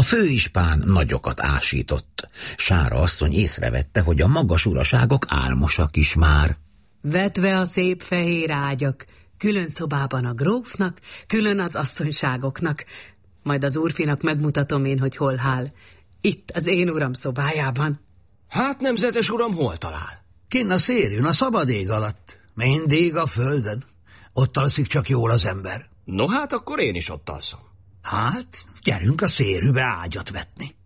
A főispán nagyokat ásított. Sára asszony észrevette, hogy a magas uraságok álmosak is már. Vetve a szép fehér ágyak, külön szobában a grófnak, külön az asszonyságoknak. Majd az úrfinak megmutatom én, hogy hol hál. Itt az én uram szobájában. Hát, nemzetes uram, hol talál? Kinn a szérjön, a szabad ég alatt. Mindig a földön. Ott alszik csak jól az ember. No hát, akkor én is ott alszom. Hát, gyerünk a szérűbe ágyat vetni.